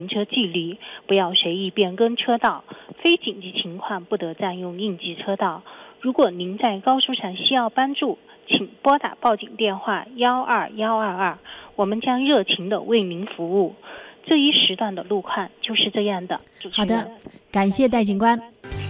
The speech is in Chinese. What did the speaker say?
行车距离，不要随意变更车道，非紧急情况不得占用应急车道。如果您在高速上需要帮助，请拨打报警电话12122，我们将热情地为您服务。这一时段的路况就是这样的。 好的，感谢戴警官。